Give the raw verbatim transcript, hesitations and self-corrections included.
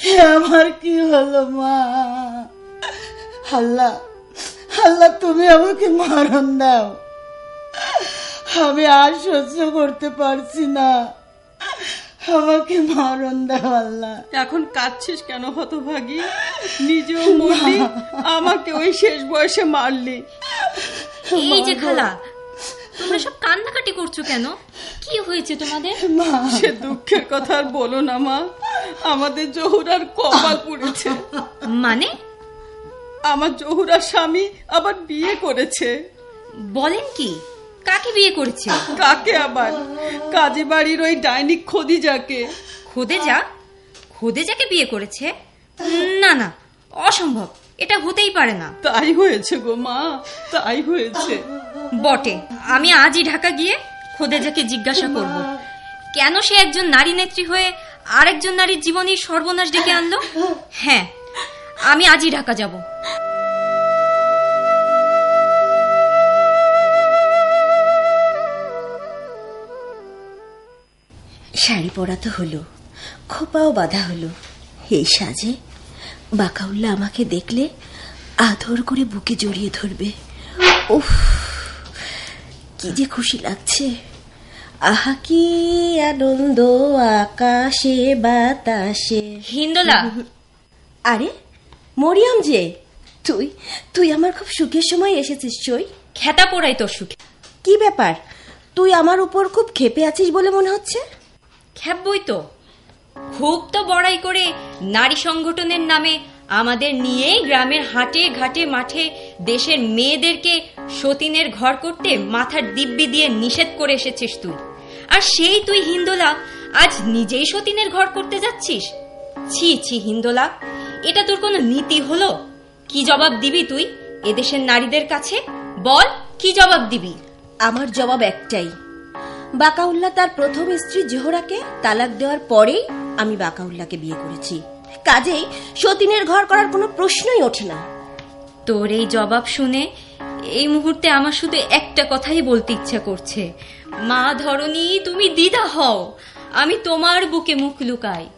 আমার কি হলো মা? আল্লাহ আল্লাহ তুমি আমাকে মরণ দাও, আমি আর সহ্য করতে পারছি না, আমাকে মরণ দাও আল্লাহ। এখন কাঁদছিস কেন হতভাগী? নিজেও মরলি, আমাকে ওই শেষ বয়সে মারলি। এই যে খালা, তোমরা সব কান্নাকাটি করছো কেন? কি হয়েছে তোমাদের? সে দুঃখের কথা আর বলো না মা, আমাদের জহুরার কপাল পুড়েছে। মানে? আমার জহুরার স্বামী আবার বিয়ে করেছে। বলেন কি? কাকে বিয়ে করেছে? কাকে আবার? কাজী বাড়ির ওই ডাইনিক খদিজাকে। খদিজা? খদিজাকে বিয়ে করেছে? না না, অসম্ভব, এটা হতেই পারে না। তাই হয়েছে গো মা, তাই হয়েছে। বটে, আমি আজই ঢাকা গিয়ে খদিজাকে জিজ্ঞাসা করব কেন সে একজন নারী নেত্রী হয়ে আরেকজন নারীর জীবনের সর্বনাশ ডেকে আনলো। হ্যাঁ, আমি আজই ঢাকা যাব। শাড়ি পরা তো হলো, খোপাও বাঁধা হলো। এই সাজে বাকাউল্লা আমাকে দেখলে আদর করে বুকে জড়িয়ে ধরবে। উফ, কি যে খুশি লাগছে! আহা কি আনন্দ আকাশে বাতাসে। হিন্দোলা! আরে মরিয়ম যে, তুই তুই আমার খুব সুখের সময় এসেছিস। সই খেতা পোড়াই তোর সুখে। কি ব্যাপার, তুই আমার উপর খুব ক্ষেপে আছিস বলে মনে হচ্ছে। খেপবই তো, খুব তো বড়াই করে নারী সংগঠনের নামে আমাদের নিয়ে গ্রামের হাটে ঘাটে মাঠে দেশের মেয়েদেরকে সতীনের ঘর করতে মাথার দিব্যি দিয়ে নিষেধ করে এসেছিস তুই। আর সেই তুই হিন্দোলা আজ নিজেই সতীনের ঘর করতে যাচ্ছিস। ছি ছি হিন্দোলা, এটা তোর কোনো নীতি হলো? কি জবাব দিবি তুই এদেশের নারীদের কাছে? বল, কি জবাব দিবি? আমার জবাব একটাই, বাকাউল্লাহ তার প্রথম স্ত্রী জোহরাকে তালাক দেওয়ার পরেই আমি বাকাউল্লাহকে বিয়ে করেছি, কাজেই সতীনের ঘর করার কোনো প্রশ্নই ওঠে না। তোর এই জবাব শুনে এই মুহূর্তে আমার শুধু একটা কথাই বলতে ইচ্ছা করছে, মা ধরণী তুমি দ্বিধা হও, আমি তোমার বুকে মুখ লুকাই।